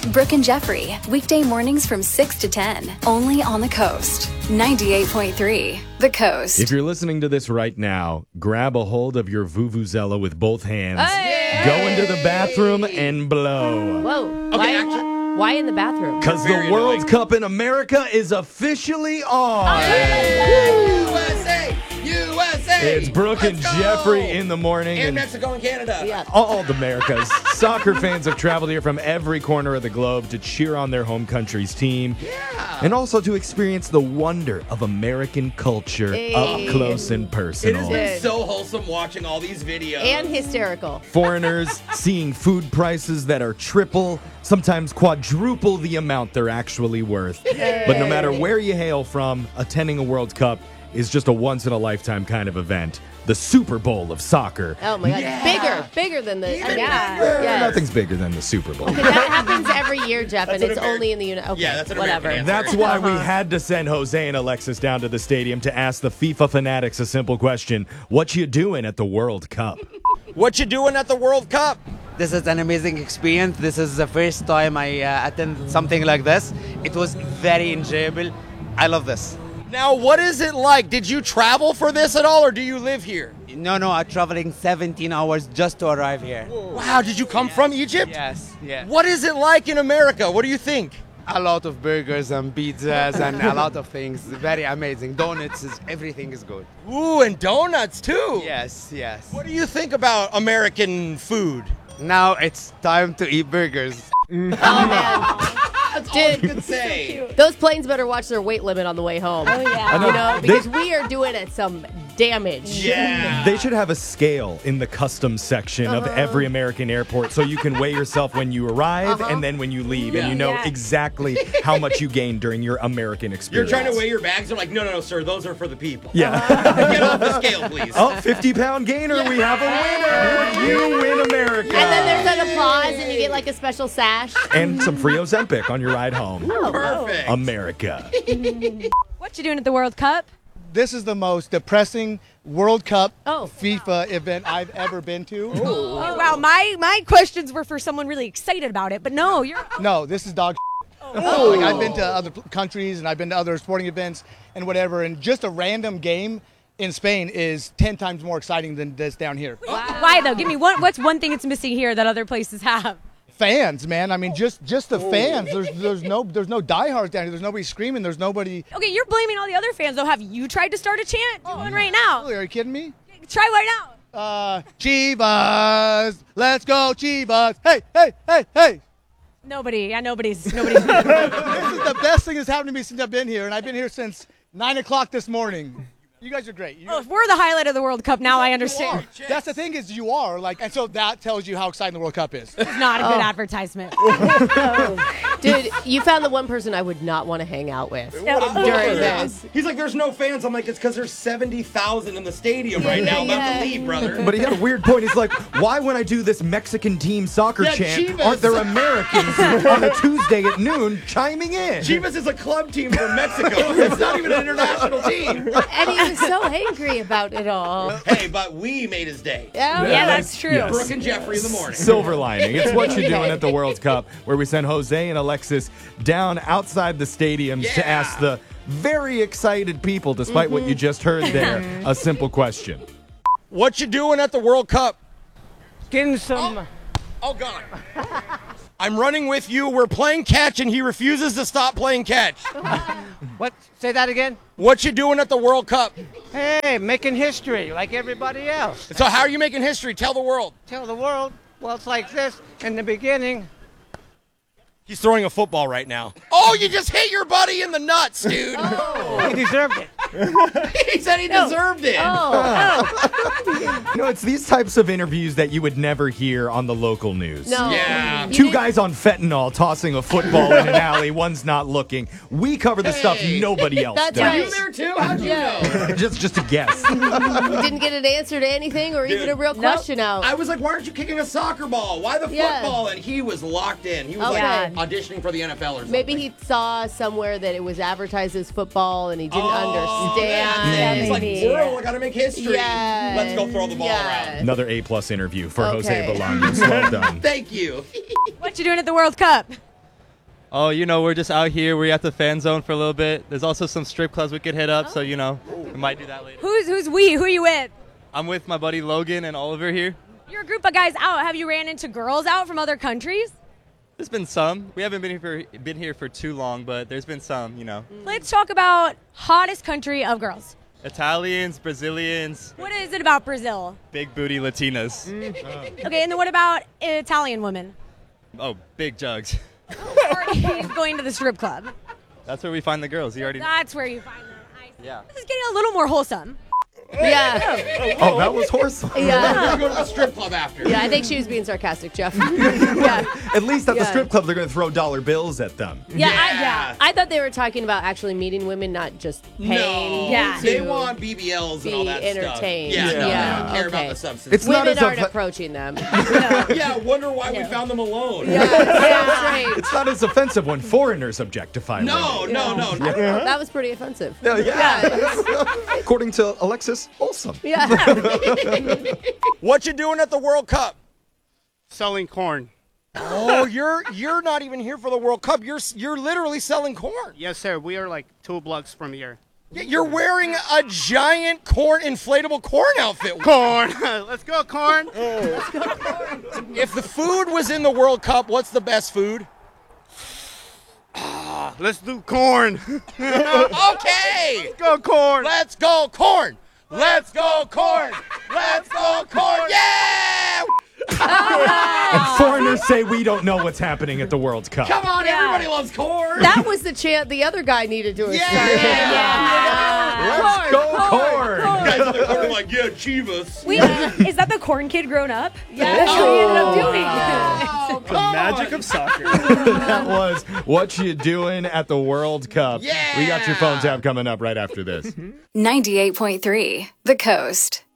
Brooke and Jeffrey, weekday mornings from 6 to 10, only on the Coast. 98.3, The Coast. If you're listening to this right now, grab a hold of your Vuvuzela with both hands. Hey! Go into the bathroom and blow. Whoa. Okay, why in the bathroom? Because the World Cup in America is officially on. USA! USA! It's Brooke and Jeffrey in the morning. And Mexico and Canada. Yeah. All the Americas. Soccer fans have traveled here from every corner of the globe to cheer on their home country's team. Yeah. And also to experience the wonder of American culture up close and It personal. has been so wholesome watching all these videos. And hysterical. Foreigners seeing food prices that are triple, sometimes quadruple the amount they're actually worth. But no matter where you hail from, attending a World Cup is just a once-in-a-lifetime kind of event. The Super Bowl of soccer. Oh, my God. Yeah. Bigger than the... Even yeah. bigger. Yes. Nothing's bigger than the Super Bowl. Okay, that happens every year, Jeff, and That's it's an only in the United... Okay, Yeah, that's an whatever. American answer. That's why we had to send Jose and Alexis down to the stadium to ask the FIFA fanatics a simple question. What you doing at the World Cup? What you doing at the World Cup? This is an amazing experience. This is the first time I attend something like this. It was very enjoyable. I love this. Now, what is it like? Did you travel for this at all, or do you live here? No, I'm traveling 17 hours just to arrive here. Wow, did you come from Egypt? Yes. What is it like in America? What do you think? A lot of burgers and pizzas and a lot of things. Very amazing. Donuts, everything is good. Ooh, and donuts, too. Yes. What do you think about American food? Now it's time to eat burgers. Oh, man. Dude, Good say. those planes better watch their weight limit on the way home. Oh, yeah. You know, because we are doing it some damage. Yeah. They should have a scale in the customs section of every American airport so you can weigh yourself when you arrive and then when you leave, and you know exactly how much you gained during your American You're experience. trying to weigh your bags. They're like, no, sir, those are for the people. Yeah. Get off the scale, please. Oh, 50-pound gainer. We have a winner. You win America. And then there's an applause, and you get like a special sash. And some free Ozempic on your ride home. Perfect. America. What you doing at the World Cup? This is the most depressing World Cup Oh. FIFA event I've ever been to. Oh, wow, my questions were for someone really excited about it, but no, you're... No, this is dog. Like, I've been to other countries and I've been to other sporting events and whatever, and just a random game in Spain is 10 times more exciting than this down here. Why, though? Give me what's one thing that's missing here that other places have? Fans, man. I mean, just the fans. There's no diehards down here. There's nobody screaming. There's nobody. Okay, you're blaming all the other fans, though. Have you tried to start a chant? Do one right now. Really, are you kidding me? Try right now. Chivas, let's go Chivas. Hey. Nobody's... This is the best thing that's happened to me since I've been here, and I've been here since 9 o'clock this morning. You guys are great. Well, if we're the highlight of the World Cup now, I understand. That's the thing is you are, like, and so that tells you how exciting the World Cup is. It's not a good advertisement. Dude, you found the one person I would not want to hang out with during this. He's like, there's no fans. I'm like, it's because there's 70,000 in the stadium right now about to leave, brother. But he had a weird point. He's like, why when I do this Mexican team soccer chant, Chivas. aren't there Americans on a Tuesday at noon chiming in? Chivas is a club team from Mexico. It's not even an international team. And he was so angry about it all. Hey, but we made his day. Yeah, that's true. Yes. Brooke and Jeffrey in the morning. Silver lining. It's what you're doing at the World Cup, where we send Jose and Alexis down outside the stadiums to ask the very excited people, despite what you just heard there, a simple question. What you doing at the World Cup? Getting some... Oh, God. I'm running with you. We're playing catch, and he refuses to stop playing catch. What? Say that again? What you doing at the World Cup? Hey, making history like everybody else. So how are you making history? Tell the world. Tell the world, well, it's like this. In the beginning, He's throwing a football right now. Oh, you just hit your buddy in the nuts, dude. he deserved it. He said he deserved it. You know, it's these types of interviews that you would never hear on the local news. No. Yeah. Two guys on fentanyl tossing a football in an alley. One's not looking. We cover the stuff nobody else That's does. right. You there too? How'd you know? just a guess. You didn't get an answer to anything or even a real question out. I was like, why aren't you kicking a soccer ball? Why the football? And he was locked in. He was like auditioning for the NFL or something. Maybe he saw somewhere that it was advertised as football and he didn't understand. He's like, world, I gotta make history. Yes. Let's go throw the ball around. Another A+ interview for Okay. Jose Bolaños. Well done. Thank you. What you doing at the World Cup? Oh, we're just out here. We're at the fan zone for a little bit. There's also some strip clubs we could hit up, so, we might do that later. Who's we? Who are you with? I'm with my buddy Logan and Oliver here. You're a group of guys out. Have you ran into girls out from other countries? There's been some. We haven't been here for too long, but there's been some, Let's talk about hottest country of girls. Italians, Brazilians. What is it about Brazil? Big booty Latinas. Okay, and then what about Italian women? Oh, big jugs. Or he's going to the strip club. That's where we find the girls. You already know. That's where you find them. Yeah. This is getting a little more wholesome. Yeah. Oh, that was horse. We're Yeah. going to go to the strip club after. Yeah, I think she was being sarcastic, Jeff. Yeah. At least at the Yeah. strip club, they're going to throw dollar bills at them. Yeah, I thought they were talking about actually meeting women, not just paying. No, Yeah. they to want BBLs and all be that entertained. stuff. Yeah, no, Yeah, they don't care about okay. the substance. It's not Women as aren't off- approaching them. Yeah, wonder why we found them alone. That's right. It's not as offensive when foreigners objectify No, women. no. That was pretty offensive. According to Alexis Olson. Yeah. What you doing at the World Cup? Selling corn. Oh, you're not even here for the World Cup. You're literally selling corn. Yes, sir. We are like 2 blocks from here. You're wearing a giant inflatable corn outfit. Corn. Let's go, corn. If the food was in the World Cup, what's the best food? Let's do corn. Okay. Let's go, corn. Let's go corn. Let's go corn. Let's go corn. Yeah! And foreigners say we don't know what's happening at the World Cup. Come on, everybody loves corn. That was the chant the other guy needed to explain. Let's go corn. Guys in the corner like, yeah, Chivas. Wait, is that the corn kid grown up? Yeah, that's what he ended up doing. The magic of soccer. That was What You Doing at the World Cup. Yeah. We got your phone tap coming up right after this. 98.3 The Coast.